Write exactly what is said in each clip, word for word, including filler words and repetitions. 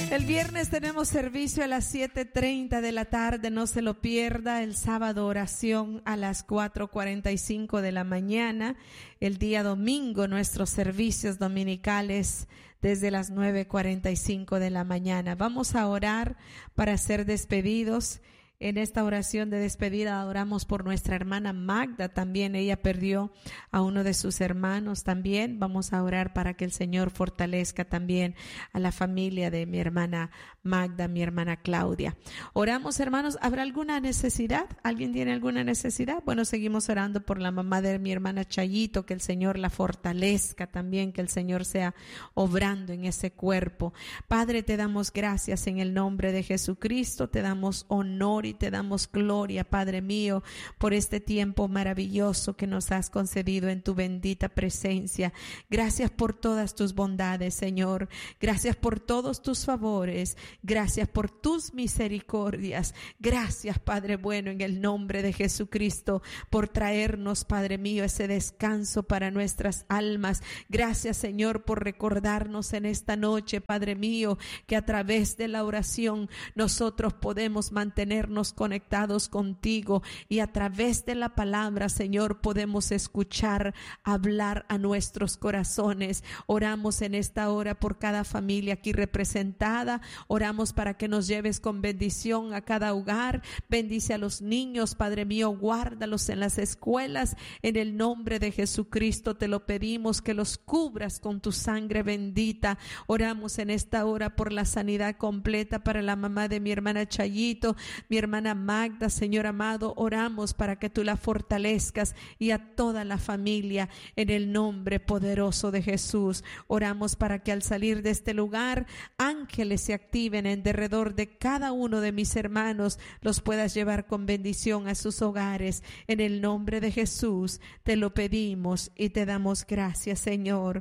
El viernes tenemos servicio a las siete treinta de la tarde, no se lo pierda. El sábado oración a las cuatro cuarenta y cinco de la mañana. El día domingo nuestros servicios dominicales desde las nueve cuarenta y cinco de la mañana. Vamos a orar para ser despedidos. En esta oración de despedida oramos por nuestra hermana Magda también. Ella perdió a uno de sus hermanos también. Vamos a orar para que el Señor fortalezca también a la familia de mi hermana Magda, mi hermana Claudia. Oramos, hermanos. ¿Habrá alguna necesidad? ¿Alguien tiene alguna necesidad? Bueno, seguimos orando por la mamá de mi hermana Chayito, que el Señor la fortalezca también, que el Señor sea obrando en ese cuerpo. Padre, te damos gracias en el nombre de Jesucristo. Te damos honor y te damos gloria, Padre mío, por este tiempo maravilloso que nos has concedido en tu bendita presencia. Gracias por todas tus bondades, Señor. Gracias por todos tus favores. Gracias por tus misericordias. Gracias, Padre bueno, en el nombre de Jesucristo, por traernos, Padre mío, ese descanso para nuestras almas. Gracias, Señor, por recordarnos en esta noche, Padre mío, que a través de la oración nosotros podemos mantenernos conectados contigo, y a través de la palabra, Señor, podemos escuchar hablar a nuestros corazones. Oramos en esta hora por cada familia aquí representada. Oramos para que nos lleves con bendición a cada hogar. Bendice a los niños, Padre mío, guárdalos en las escuelas. En el nombre de Jesucristo te lo pedimos, que los cubras con tu sangre bendita. Oramos en esta hora por la sanidad completa para la mamá de mi hermana Chayito, mi hermana Magda, Señor amado. Oramos para que tú la fortalezcas y a toda la familia en el nombre poderoso de Jesús. Oramos para que al salir de este lugar ángeles se activen en derredor de cada uno de mis hermanos, los puedas llevar con bendición a sus hogares. En el nombre de Jesús te lo pedimos y te damos gracias, Señor.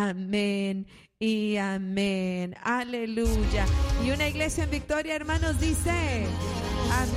Amén y amén. Aleluya. Y una iglesia en victoria, hermanos, dice amén.